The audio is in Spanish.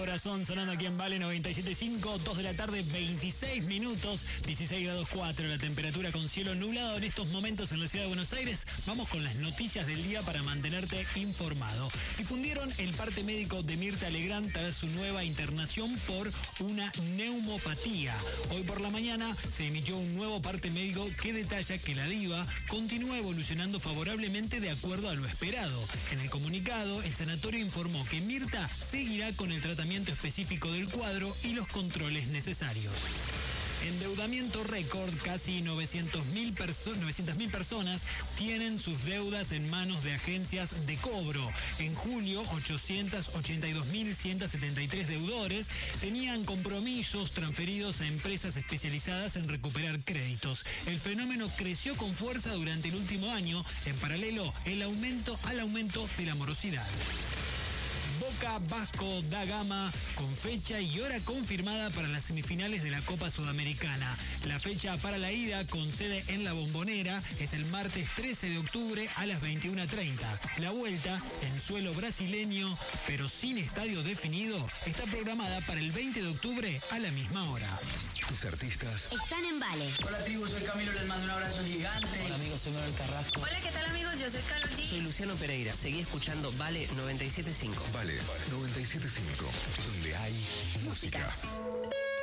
Corazón sonando aquí en Vale 97.5, 2 de la tarde, 26 minutos, 16 grados 4 la temperatura con cielo nublado en estos momentos en la ciudad de Buenos Aires. Vamos con las noticias del día para mantenerte informado. Difundieron el parte médico de Mirta Legrand tras su nueva internación por una neumopatía. Hoy por la mañana se emitió un nuevo parte médico que detalla que la diva continúa evolucionando favorablemente de acuerdo a lo esperado. En el comunicado, el sanatorio informó que Mirta seguirá con el tratamiento específico del cuadro y los controles necesarios. Endeudamiento récord, casi 900.000 personas tienen sus deudas en manos de agencias de cobro. En julio, 882.173 deudores tenían compromisos transferidos a empresas especializadas en recuperar créditos. El fenómeno creció con fuerza durante el último año, en paralelo al aumento de la morosidad. Boca Vasco da Gama con fecha y hora confirmada para las semifinales de la Copa Sudamericana. La fecha para la ida con sede en La Bombonera es el martes 13 de octubre a las 21:30. La vuelta en suelo brasileño, pero sin estadio definido, está programada para el 20 de octubre a la misma hora. Tus artistas están en Vale. Hola tribu, soy Camilo, les mando un abrazo gigante. Hola amigos, soy Manuel Carrasco. Hola, ¿qué tal amigos? Yo soy Karol G. Soy Luciano Pereira. Seguí escuchando Vale 97.5. Vale 97.5, donde hay música.